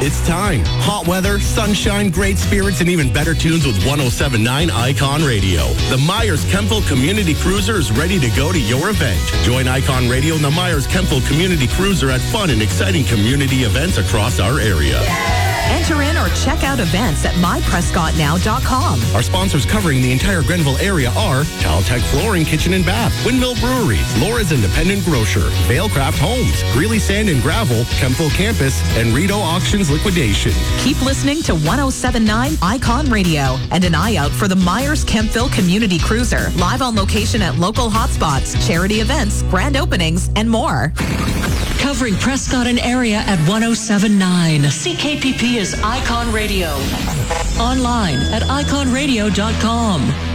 It's time. Hot weather, sunshine, great spirits, and even better tunes with 107.9 Icon Radio. The Myers Kempville Community Cruiser is ready to go to your event. Join Icon Radio and the Myers Kempville Community Cruiser at fun and exciting community events across our area. Enter in or check out events at myprescottnow.com. Our sponsors covering the entire Grenville area are Caltech Flooring, Kitchen and Bath, Windmill Brewery, Laura's Independent Grocer, Vailcraft Homes, Greeley Sand and Gravel, Kempville Campus, and Rito Auctions Liquidation. Keep listening to 107.9 Icon Radio and an eye out for the Myers Kempville Community Cruiser, live on location at local hotspots, charity events, grand openings, and more. Covering Prescott and area at 107.9. CKPP is Icon Radio. Online at iconradio.com.